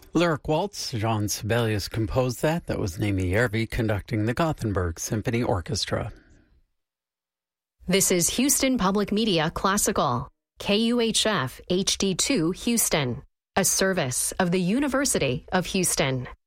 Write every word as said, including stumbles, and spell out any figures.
Lyric Waltz, Jean Sibelius composed that. That was Naomi Järvi conducting the Gothenburg Symphony Orchestra. This is Houston Public Media Classical, K U H F H D two Houston, a service of the University of Houston.